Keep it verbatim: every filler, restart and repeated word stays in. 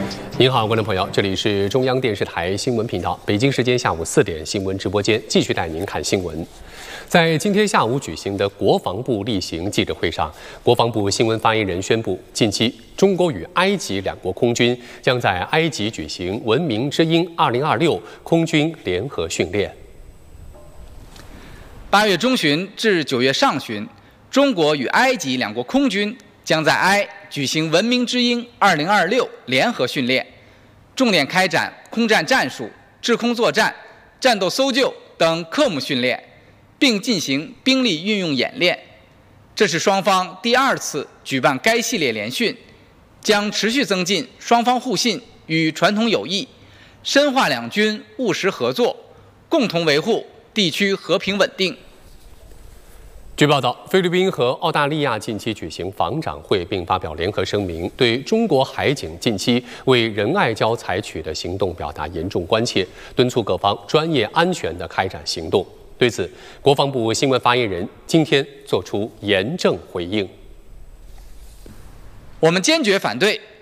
您好，观众朋友，这里是中央电视台新闻频道，北京时间下午四点新闻直播间，继续带您看新闻。在今天下午举行的国防部例行记者会上，国防部新闻发言人宣布，近期中国与埃及两国空军将在埃及举行“文明之鹰二零二六”空军联合训练。 八月中旬至九月上旬，中国与埃及两国空军将在埃举行“文明之鹰二零二六”联合训练，重点开展空战战术、制空作战、战斗搜救等科目训练，并进行兵力运用演练。这是双方第二次举办该系列联训，将持续增进双方互信与传统友谊，深化两军务实合作，共同维护地区和平稳定。 据报道，菲律宾和澳大利亚近期举行防长会，并发表联合声明，对中国海警近期为仁爱礁采取的行动表达严重关切，敦促各方专业安全地开展行动。对此，国防部新闻发言人今天作出严正回应。 我们坚决反对